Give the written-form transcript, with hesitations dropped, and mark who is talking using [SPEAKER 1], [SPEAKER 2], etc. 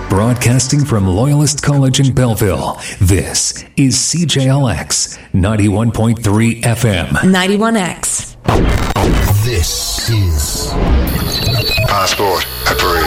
[SPEAKER 1] Broadcasting from Loyalist College in Belleville, this is CJLX 91.3 FM.
[SPEAKER 2] 91X.
[SPEAKER 3] This is
[SPEAKER 4] Passport approved.